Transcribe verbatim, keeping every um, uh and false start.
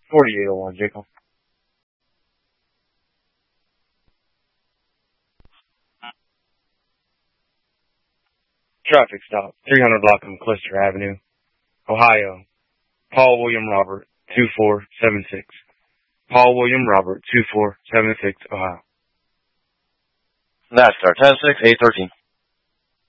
forty-eight oh one, Jacob. Traffic stop, three hundred block of Clister Avenue, Ohio. Paul William Robert, two four seven six. Paul William Robert, two four seven six, Ohio. That's our ten six eight thirteen.